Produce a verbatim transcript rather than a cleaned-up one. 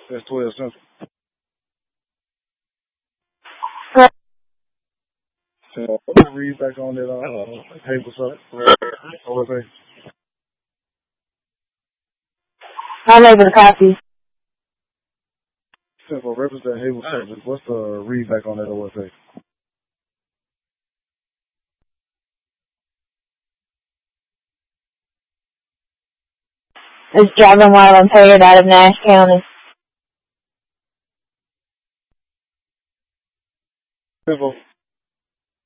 That's twelve Central. So, read back on that. Uh, hey, what's up? O S A. I'm able to copy. Central represent hey, what's up? What's the read back on that O S A? It's driving while impaired out of Nash County. Central